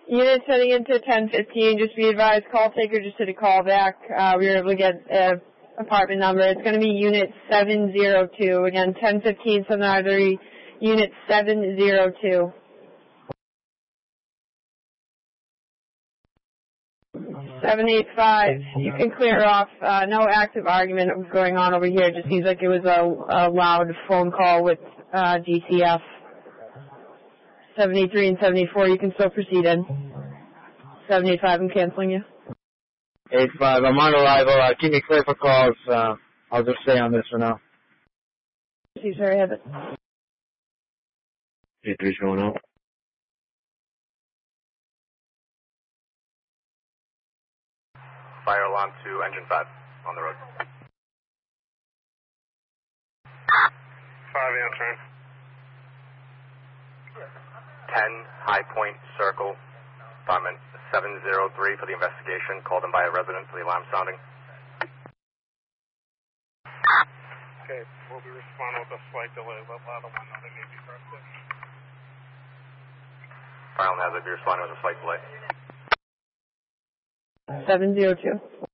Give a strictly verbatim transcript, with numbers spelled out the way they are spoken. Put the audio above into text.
Unit setting into ten fifteen, just be advised, call taker just did a call back. Uh, we were able to get an apartment number. It's going to be unit seven zero two. Again, ten fifteen, Southern Artery, unit seven zero two. seven eight five, you can clear off. Uh, no active argument going on over here. It just seems like it was a, a loud phone call with uh, D C F. seventy-three and seventy-four, you can still proceed in. seven eight five, I'm canceling you. eight five, I'm on arrival. Uh, keep me clear for calls. Uh, I'll just stay on this for now. See, sorry, I have it. eight three showing up. Fire alarm to engine five on the road. five answering. ten High Point Circle, apartment seven zero three for the investigation, called in by a resident for the alarm sounding. Okay, we'll be responding with a slight delay. Let Ladder one know they may be corrected. Fire alarm has it be responding with a slight delay. seven zero two.